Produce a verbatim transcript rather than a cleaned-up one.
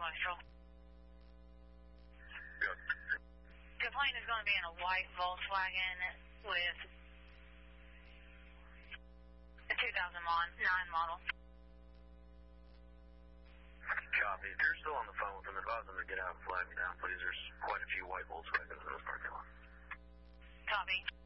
Marshall. Good. Complaint is going to be in a white Volkswagen with a two thousand nine model. Copy. If you're still on the phone with them, advise them to get out and flag me down, please. There's quite a few white Volkswagens in this parking lot. Copy.